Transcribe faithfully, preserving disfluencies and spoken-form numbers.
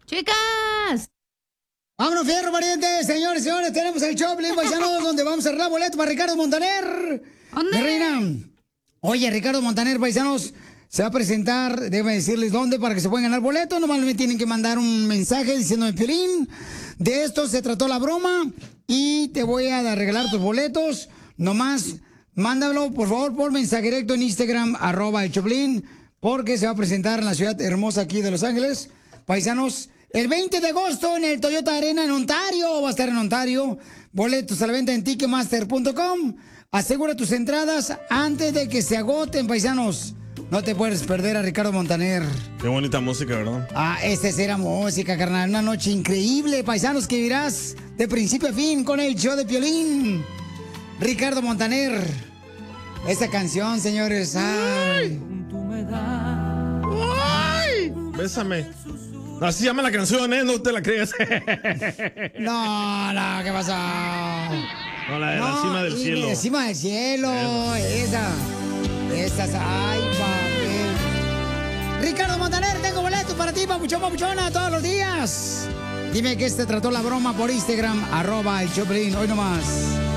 ¡Chicas! ¡Vámonos, fierro, parientes! Señores, señores, tenemos el Choplin, paisanos, donde vamos a arreglar boleto para Ricardo Montaner. ¿Dónde? Mi reina. Oye, Ricardo Montaner, paisanos, se va a presentar, déjame decirles dónde para que se puedan ganar boletos. Nomás me tienen que mandar un mensaje diciéndome, Piolín, de esto se trató la broma y te voy a arreglar tus boletos. Nomás, mándalo, por favor, por mensaje directo en Instagram, arroba el Choplin, porque se va a presentar en la ciudad hermosa aquí de Los Ángeles. Paisanos, el veinte de agosto en el Toyota Arena en Ontario, va a estar en Ontario. Boletos a la venta en ticketmaster punto com. Asegura tus entradas antes de que se agoten, paisanos. No te puedes perder a Ricardo Montaner. Qué bonita música, ¿verdad? Ah, esta será música, carnal. Una noche increíble, paisanos, que vivirás de principio a fin con el show de Piolín. Ricardo Montaner. Esa canción, señores. Ay. ¡Ay! Bésame. Así llama la canción, ¿eh? No te la creas. No, no, ¿qué pasó? No, la de no, la cima del y cielo. De cima del cielo. Esa. Esas. Ay, papi. Ricardo Montaner, tengo boletos para ti, papuchón, papuchona, todos los días. Dime que este trató la broma por Instagram, arroba el Choplin. Hoy nomás.